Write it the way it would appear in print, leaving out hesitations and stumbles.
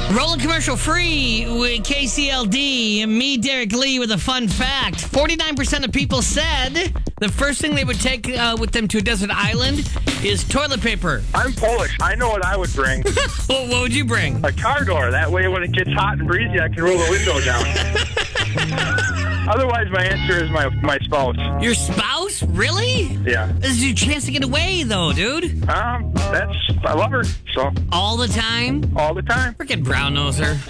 Rolling commercial free with KCLD and me, Derek Lee, with a fun fact. 49% of people said the first thing they would take with them to a desert island is toilet paper. I'm Polish. I know what I would bring. Well, what would you bring? A car door. That way when it gets hot and breezy, I can roll the window down. Otherwise, my answer is my spouse. Your spouse? Really? Yeah. This is your chance to get away, though, dude. I love her, so All the time? all the time. Freaking brown noser.